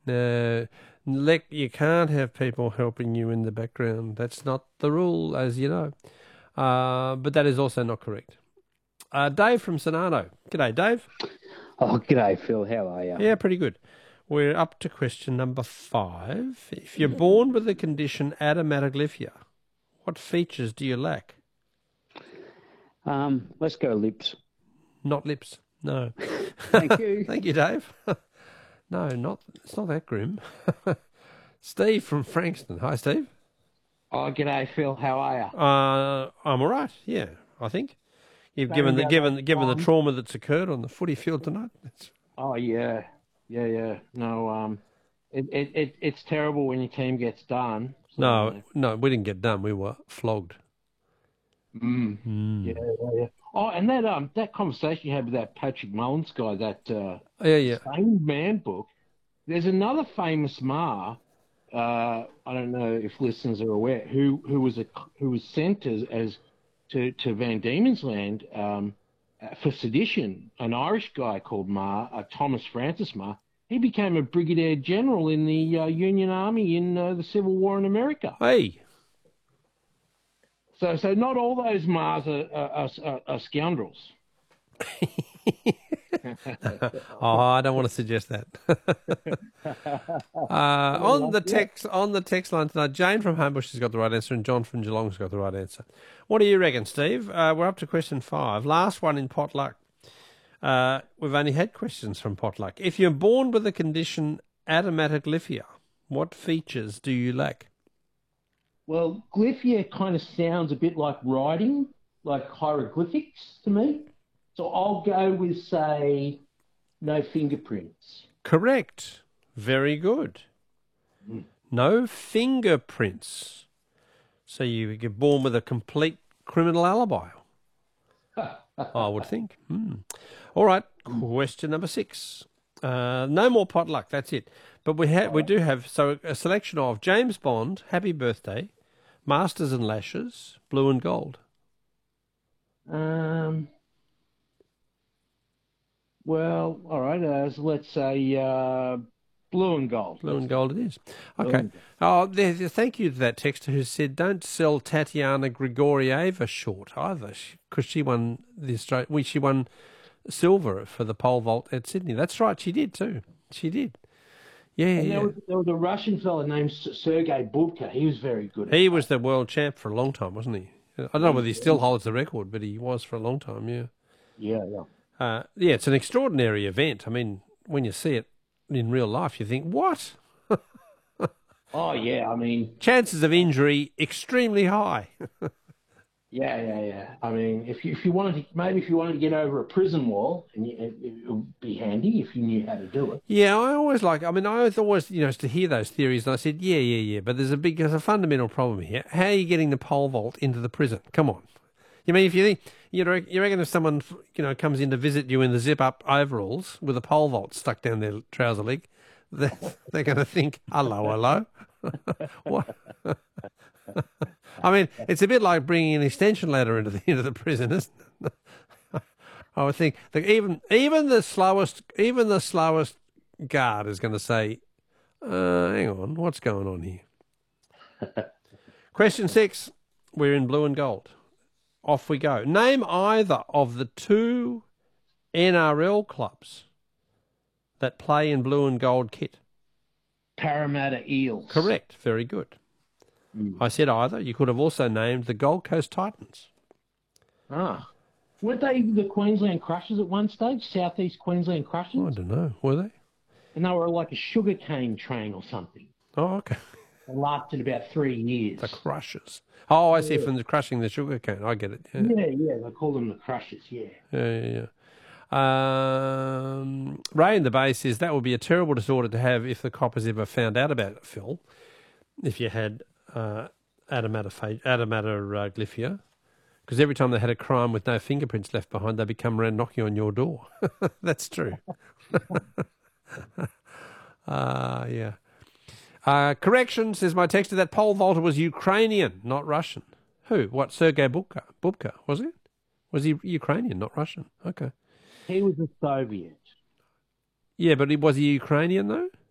No, you can't have people helping you in the background. That's not the rule, as you know. But that is also not correct. Dave from Sonado. G'day, Dave. Oh, g'day, Phil. How are you? Yeah, pretty good. We're up to question number 5. If you're born with the condition adermatoglyphia, what features do you lack? Let's go lips. Not lips. No. Thank you. Thank you, Dave. No, it's not that grim. Steve from Frankston. Hi, Steve. Oh, g'day, Phil. How are you? I'm all right. Yeah, I think you've Sorry given about the that. trauma that's occurred on the footy field tonight. Oh, yeah. No, it's terrible when your team gets done. So, No, we didn't get done. We were flogged. Yeah. Oh, and that conversation you had with that Patrick Mullins guy, that Yeah. Stained Man book. There's another famous Ma. I don't know if listeners are aware who was sent as to Van Diemen's Land for sedition. An Irish guy called Ma, Thomas Francis Ma. He became a brigadier general in the Union Army in the Civil War in America. Hey. So not all those Mars are scoundrels. Oh, I don't want to suggest that. On the text line tonight, Jane from Homebush has got the right answer, and John from Geelong's got the right answer. What do you reckon, Steve? We're up to question 5. Last one in potluck. We've only had questions from potluck. If you're born with the condition adermatoglyphia, what features do you lack? Well, glyphia kind of sounds a bit like writing, like hieroglyphics to me. So I'll go with, say, no fingerprints. Correct. Very good. No fingerprints. So you get born with a complete criminal alibi, I would think. All right, question number 6. No more potluck, that's it. But we do have a selection of James Bond, Happy Birthday, Masters and Lashes, Blue and Gold. Well, all right. So let's say blue and gold. Blue and Gold it is. Okay. Thank you to that texter who said don't sell Tatiana Grigorieva short either, because she won she won silver for the pole vault at Sydney. That's right, she did too. She did. Yeah, and yeah. There was a Russian fella named Sergei Bubka. He was very good. He was the world champ for a long time, wasn't he? I don't know whether he still holds the record, but he was for a long time, yeah. Yeah. It's an extraordinary event. I mean, when you see it in real life, you think, what? Oh, yeah, I mean... Chances of injury extremely high. Yeah. I mean, if you wanted to get over a prison wall, it would be handy if you knew how to do it. Yeah, I always to hear those theories, and I said, yeah, but there's a fundamental problem here. How are you getting the pole vault into the prison? Come on. You mean, if you think, you reckon if someone, comes in to visit you in the zip-up overalls with a pole vault stuck down their trouser leg, they're going to think, hello. What? I mean, it's a bit like bringing an extension ladder into the prison, isn't it? I would think that even the slowest guard is going to say, hang on, what's going on here? Question 6, we're in blue and gold. Off we go. Name either of the 2 NRL clubs that play in blue and gold kit. Parramatta Eels. Correct. Very good. I said either. You could have also named the Gold Coast Titans. Weren't they the Queensland Crushers at one stage? Southeast Queensland Crushers? I don't know. Were they? And they were like a sugarcane train or something. Oh, okay. They lasted about 3 years. The Crushers. Oh, I see, from the crushing the sugar cane. I get it. Yeah. They call them the Crushers, yeah. Yeah. Ray in the Bay says that would be a terrible disorder to have if the coppers ever found out about it, Phil. If you had adermatoglyphia, because every time they had a crime with no fingerprints left behind, they become around knocking on your door. That's true. Yeah. Correction, says my texter, that pole vaulter was Ukrainian, not Russian. Who? What? Sergei Bubka, was it? Was he Ukrainian, not Russian? Okay. He was a Soviet. Yeah, but was he Ukrainian, though?